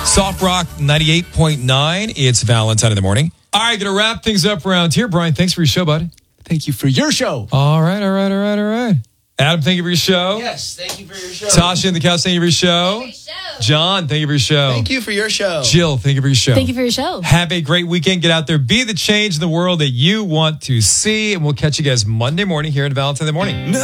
Soft Rock 98.9. It's Valentine in the morning. All right, going to wrap things up around here. Brian, thanks for your show, buddy. Thank you for your show. All right. Adam, thank you for your show. Yes, thank you for your show. Tasha in the couch, thank you for your show. John, thank you for your show. Thank you for your show. Jill, thank you for your show. Thank you for your show. Have a great weekend. Get out there. Be the change in the world that you want to see. And we'll catch you guys Monday morning here in Valentine in the morning.